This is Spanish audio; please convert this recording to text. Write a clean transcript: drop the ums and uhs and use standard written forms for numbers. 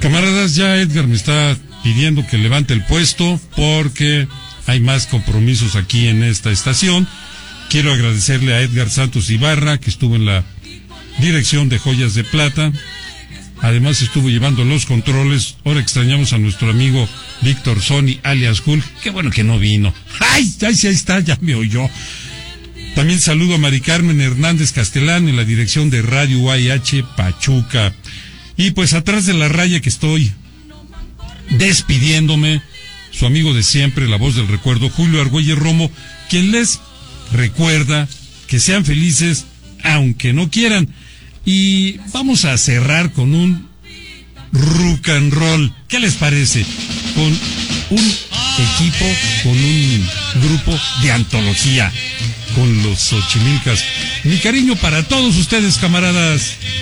Camaradas, ya Edgar me está pidiendo que levante el puesto porque hay más compromisos aquí en esta estación. Quiero agradecerle a Edgar Santos Ibarra, que estuvo en la dirección de Joyas de Plata. Además estuvo llevando los controles. Ahora extrañamos a nuestro amigo Víctor Sony, alias Hulk. Qué bueno que no vino. ¡Ay! Sí, ahí está, ya me oyó. También saludo a Mari Carmen Hernández Castelán en la dirección de Radio UAH Pachuca. Y pues atrás de la raya que estoy despidiéndome, su amigo de siempre, la voz del recuerdo, Julio Argüelles Romo, quien les recuerda que sean felices aunque no quieran. Y vamos a cerrar con un rock and roll. ¿Qué les parece? Con un equipo, con un grupo de antología, con los Xochimilcas. Mi cariño para todos ustedes, camaradas.